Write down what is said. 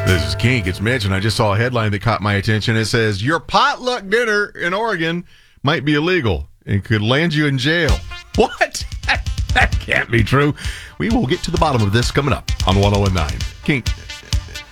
This is Kink. It's Mitch, and I just saw a headline that caught my attention. It says, your potluck dinner in Oregon might be illegal and could land you in jail. What? That can't be true. We will get to the bottom of this coming up on 101.9 Kink.